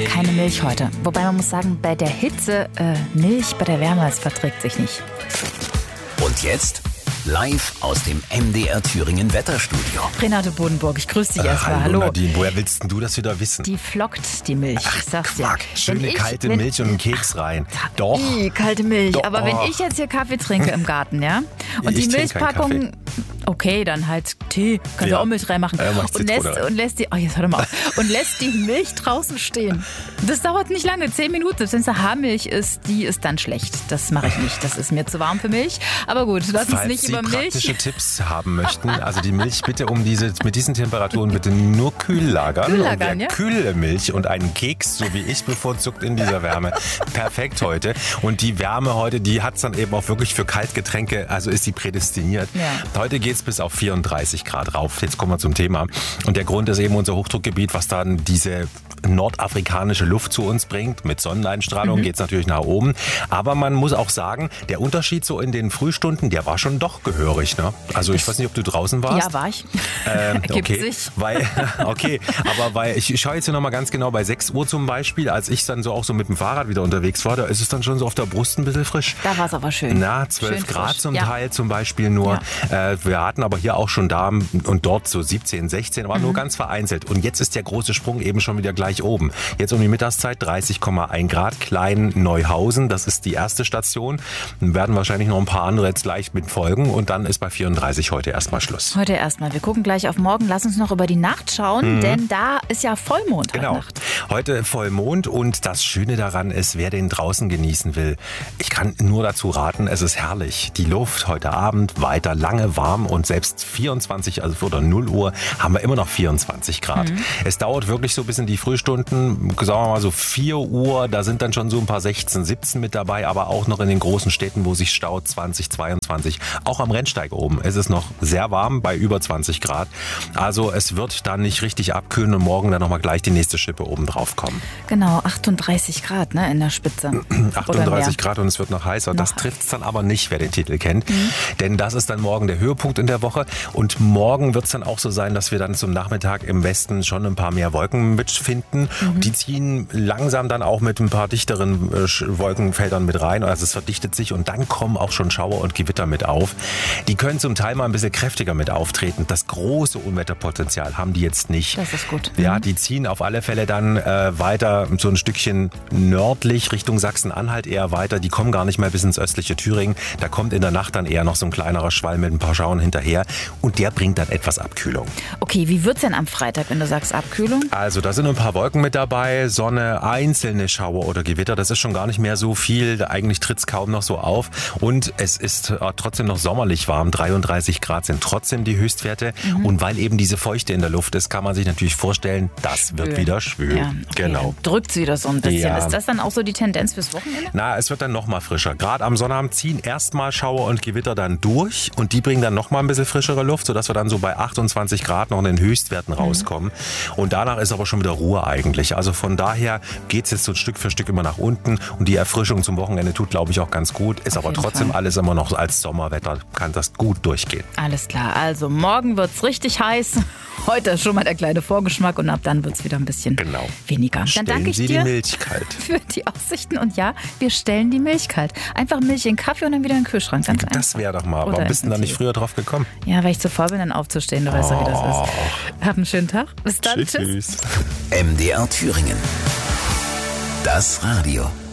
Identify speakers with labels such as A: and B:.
A: keine Milch heute. Wobei man muss sagen, bei der Hitze, Milch bei der Wärme, es verträgt sich nicht.
B: Und jetzt live aus dem MDR Thüringen Wetterstudio.
A: Renate Bodenburg, ich grüße dich erstmal. Hallo.
C: Nadine, woher willst denn du das wieder wissen?
A: Die flockt, die Milch. Ich sag's dir.
C: Schöne kalte Milch und einen Keks rein. Doch.
A: Kalte Milch.
C: Doch.
A: Aber wenn ich jetzt hier Kaffee trinke im Garten, ja? Und
C: Ich
A: die
C: trinke keinen
A: Milchpackung. Okay, dann halt Tee. Kannst du auch Milch reinmachen. Und lässt die. Oh, jetzt hör doch mal auf. Und lässt die Milch draußen stehen. Das dauert nicht lange, 10 Minuten. Wenn es eine Haarmilch ist, die ist dann schlecht. Das mache ich nicht. Das ist mir zu warm für Milch. Aber gut, lass uns nicht über Milch.
C: Falls Sie praktische Tipps haben möchten, also die Milch bitte mit diesen Temperaturen bitte nur kühl lagern. Und wer kühle Milch und einen Keks, so wie ich, bevorzugt in dieser Wärme. Perfekt heute. Und die Wärme heute, die hat es dann eben auch wirklich für Kaltgetränke, also ist sie prädestiniert. Ja. Heute geht es bis auf 34 Grad rauf. Jetzt kommen wir zum Thema. Und der Grund ist eben unser Hochdruckgebiet, was dann diese nordafrikanische Luft zu uns bringt. Mit Sonneneinstrahlung geht es natürlich nach oben. Aber man muss auch sagen, der Unterschied so in den Frühstunden, der war schon doch gehörig. Ne? Also ich weiß nicht, ob du draußen warst.
A: Ja, war ich.
C: Okay, weil ich schaue jetzt hier nochmal ganz genau, bei 6 Uhr zum Beispiel, als ich dann so auch so mit dem Fahrrad wieder unterwegs war, da ist es dann schon so auf der Brust ein bisschen frisch.
A: Da war es aber schön.
C: Na, 12 schön Grad frisch. Zum Teil zum Beispiel nur. Ja. Wir hatten aber hier auch schon da und dort so 17, 16, aber nur ganz vereinzelt. Und jetzt ist der große Sprung eben schon wieder gleich oben. Jetzt um die Mittagszeit 30,1 Grad, Klein-Neuhausen, das ist die erste Station. Dann werden wahrscheinlich noch ein paar andere jetzt gleich mit folgen und dann ist bei 34 heute erstmal Schluss.
A: Heute erstmal. Wir gucken gleich auf morgen. Lass uns noch über die Nacht schauen, denn da ist ja Vollmond heute Nacht.
C: Heute Vollmond und das Schöne daran ist, wer den draußen genießen will, ich kann nur dazu raten, es ist herrlich. Die Luft heute Abend weiter lange warm und selbst 24, also oder 0 Uhr, haben wir immer noch 24 Grad. Es dauert wirklich so bis in die Frühstunden, sagen wir mal so 4 Uhr, da sind dann schon so ein paar 16, 17 mit dabei, aber auch noch in den großen Städten, wo sich staut, 20, 22. Auch am Rennsteig oben ist es noch sehr warm bei über 20 Grad. Also es wird dann nicht richtig abkühlen und morgen dann nochmal gleich die nächste Schippe oben drauf kommen.
A: Genau, 38 Grad ne, in der Spitze.
C: 38 Grad und es wird noch heißer. Das trifft es dann aber nicht, wer den Titel kennt. Denn das ist dann morgen der Höhepunkt in der Woche. Und morgen wird es dann auch so sein, dass wir dann zum Nachmittag im Westen schon ein paar mehr Wolken mitfinden. Die ziehen langsam dann auch mit ein paar dichteren Wolkenfeldern mit rein. Also es verdichtet sich und dann kommen auch schon Schauer und Gewitter mit auf. Die können zum Teil mal ein bisschen kräftiger mit auftreten. Das große Unwetterpotenzial haben die jetzt nicht.
A: Das ist gut.
C: Ja, die ziehen auf alle Fälle dann weiter so ein Stückchen nördlich Richtung Sachsen-Anhalt eher weiter. Die kommen gar nicht mehr bis ins östliche Thüringen. Da kommt in der Nacht dann eher noch so ein kleinerer Schwall mit ein paar Schauern hinterher und der bringt dann etwas Abkühlung.
A: Okay, wie wird's denn am Freitag, wenn du sagst Abkühlung?
C: Also da sind ein paar Wolken mit dabei, Sonne, einzelne Schauer oder Gewitter. Das ist schon gar nicht mehr so viel. Eigentlich tritt's kaum noch so auf und es ist trotzdem noch sommerlich warm. 33 Grad sind trotzdem die Höchstwerte und weil eben diese Feuchte in der Luft ist, kann man sich natürlich vorstellen, das wird wieder schwül.
A: Ja, okay. Genau. Drückt's wieder so ein bisschen. Ja. Ist das dann auch so die Tendenz fürs Wochenende?
C: Na, es wird dann noch mal frischer. Gerade am Sonnabend ziehen erstmal Schauer und Gewitter dann durch und die bringen dann noch mal ein bisschen frischere Luft, sodass wir dann so bei 28 Grad noch in den Höchstwerten rauskommen. Und danach ist aber schon wieder Ruhe eigentlich. Also von daher geht's jetzt so Stück für Stück immer nach unten und die Erfrischung zum Wochenende tut, glaube ich, auch ganz gut. Ist aber trotzdem alles immer noch als Sommerwetter, kann das gut durchgehen.
A: Alles klar, also morgen wird's richtig heiß. Heute schon mal der kleine Vorgeschmack und ab dann wird's wieder ein bisschen weniger. Dann danke ich dir
C: die Milch kalt.
A: Für die Aussichten und ja, wir stellen die Milch kalt. Einfach Milch in den Kaffee und dann wieder in den Kühlschrank. Ganz einfach.
C: Das wäre doch mal. Warum bist du da nicht früher drauf gekommen?
A: Ja, weil ich zu faul bin, dann aufzustehen. Du weißt doch, wie das ist. Hab einen schönen Tag. Bis dann.
C: Tschüss.
B: MDR Thüringen. Das Radio.